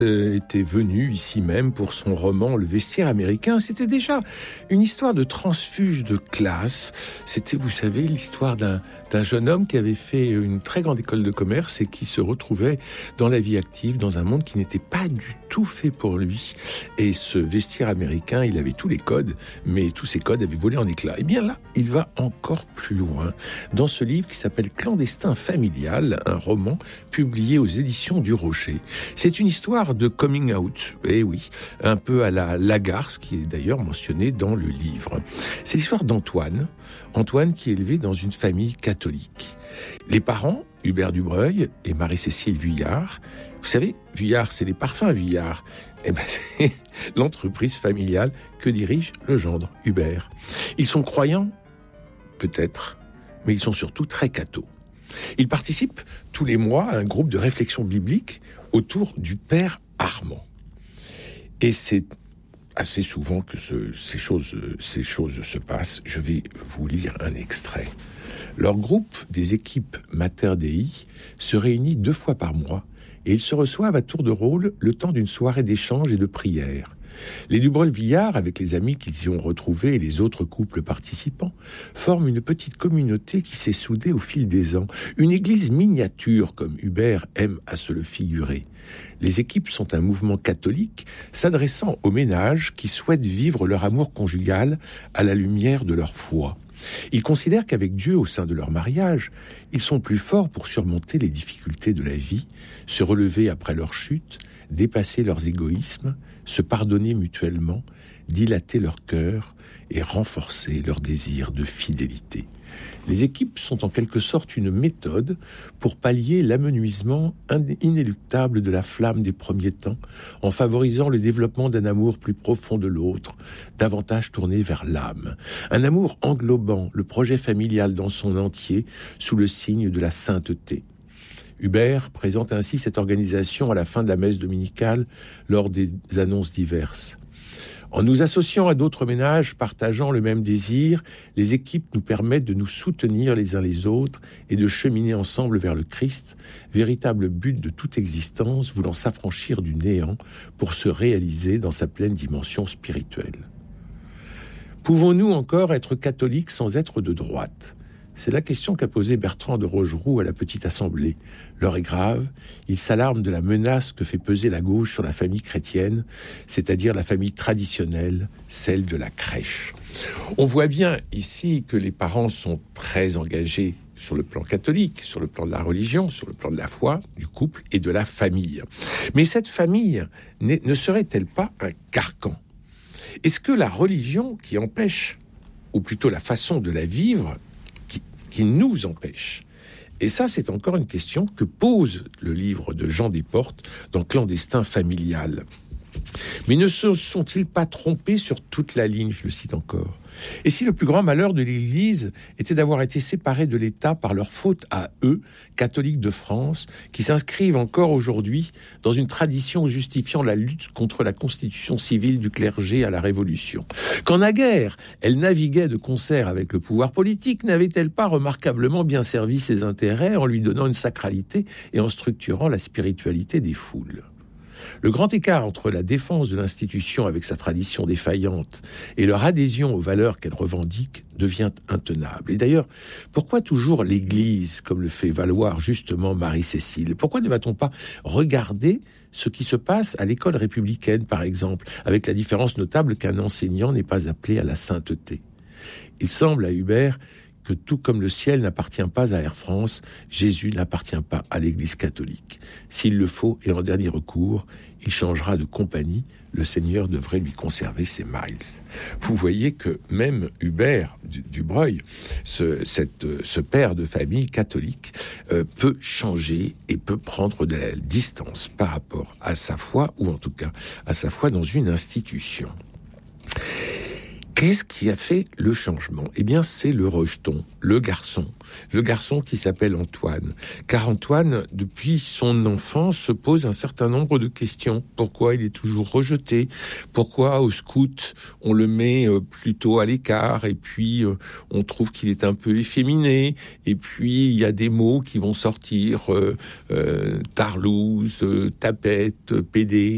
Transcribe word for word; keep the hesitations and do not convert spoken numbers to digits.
Euh, était venu ici même pour son roman Le Vestiaire américain. C'était déjà une histoire de transfuge de classe. C'était, vous savez, l'histoire d'un, d'un jeune homme qui avait fait une très grande école de commerce et qui se retrouvait dans la vie active, dans un monde qui n'était pas du tout fait pour lui. Et ce vestiaire américain, il avait tous les codes, mais tous ces codes avaient volé en éclats. Et bien là, il va encore plus loin. Dans ce livre qui s'appelle Clandestin familial, un roman publié aux éditions du Rocher. C'est une histoire de coming out, eh oui, un peu à la Lagarce, qui est d'ailleurs mentionné dans le livre. C'est l'histoire d'Antoine, Antoine qui est élevé dans une famille catholique. Les parents, Hubert Dubreuil et Marie-Cécile Vuillard, vous savez, Vuillard, c'est les parfums Vuillard, eh ben, c'est l'entreprise familiale que dirige le gendre, Hubert. Ils sont croyants, peut-être, mais ils sont surtout très cathos. Ils participent tous les mois à un groupe de réflexion biblique autour du Père Armand. Et c'est assez souvent que ce, ces, choses, ces choses se passent. Je vais vous lire un extrait. Leur groupe des équipes Mater Dei se réunit deux fois par mois et ils se reçoivent à tour de rôle le temps d'une soirée d'échange et de prière. Les Dubreuil-Vuillard, avec les amis qu'ils y ont retrouvés et les autres couples participants, forment une petite communauté qui s'est soudée au fil des ans. Une église miniature, comme Hubert aime à se le figurer. Les équipes sont un mouvement catholique s'adressant aux ménages qui souhaitent vivre leur amour conjugal à la lumière de leur foi. Ils considèrent qu'avec Dieu au sein de leur mariage, ils sont plus forts pour surmonter les difficultés de la vie, se relever après leur chute, dépasser leurs égoïsmes, se pardonner mutuellement, dilater leur cœur et renforcer leur désir de fidélité. Les équipes sont en quelque sorte une méthode pour pallier l'amenuisement inéluctable de la flamme des premiers temps, en favorisant le développement d'un amour plus profond de l'autre, davantage tourné vers l'âme. Un amour englobant le projet familial dans son entier, sous le signe de la sainteté. Hubert présente ainsi cette organisation à la fin de la messe dominicale lors des annonces diverses. En nous associant à d'autres ménages partageant le même désir, les équipes nous permettent de nous soutenir les uns les autres et de cheminer ensemble vers le Christ, véritable but de toute existence voulant s'affranchir du néant pour se réaliser dans sa pleine dimension spirituelle. Pouvons-nous encore être catholiques sans être de droite ? C'est la question qu'a posée Bertrand de Rocheroux à la Petite Assemblée. L'heure est grave, il s'alarme de la menace que fait peser la gauche sur la famille chrétienne, c'est-à-dire la famille traditionnelle, celle de la crèche. On voit bien ici que les parents sont très engagés sur le plan catholique, sur le plan de la religion, sur le plan de la foi, du couple et de la famille. Mais cette famille ne serait-elle pas un carcan ? Est-ce que la religion qui empêche, ou plutôt la façon de la vivre, qui nous empêche. Et ça, c'est encore une question que pose le livre de Jean Desportes dans Clandestin familial. Mais ne se sont-ils pas trompés sur toute la ligne, je le cite encore. Et si le plus grand malheur de l'Église était d'avoir été séparée de l'État par leur faute à eux, catholiques de France, qui s'inscrivent encore aujourd'hui dans une tradition justifiant la lutte contre la constitution civile du clergé à la Révolution. Quand naguère, elle naviguait de concert avec le pouvoir politique, n'avait-elle pas remarquablement bien servi ses intérêts en lui donnant une sacralité et en structurant la spiritualité des foules ? Le grand écart entre la défense de l'institution avec sa tradition défaillante et leur adhésion aux valeurs qu'elle revendique devient intenable. Et d'ailleurs, pourquoi toujours l'Église, comme le fait valoir justement Marie-Cécile ? Pourquoi ne va-t-on pas regarder ce qui se passe à l'école républicaine, par exemple, avec la différence notable qu'un enseignant n'est pas appelé à la sainteté ? Il semble à Hubert que tout comme le ciel n'appartient pas à Air France, Jésus n'appartient pas à l'Église catholique. S'il le faut, et en dernier recours, il changera de compagnie, le Seigneur devrait lui conserver ses miles. Vous voyez que même Hubert Dubreuil, ce, cette, ce père de famille catholique, euh, peut changer et peut prendre de la distance par rapport à sa foi, ou en tout cas à sa foi dans une institution. Qu'est-ce qui a fait le changement ? Eh bien, c'est le rejeton, le garçon. Le garçon qui s'appelle Antoine. Car Antoine, depuis son enfance, se pose un certain nombre de questions. Pourquoi il est toujours rejeté ? Pourquoi au scout, on le met plutôt à l'écart ? Et puis, on trouve qu'il est un peu efféminé. Et puis, il y a des mots qui vont sortir. Euh, euh, tarlouse, euh, tapette, pédé.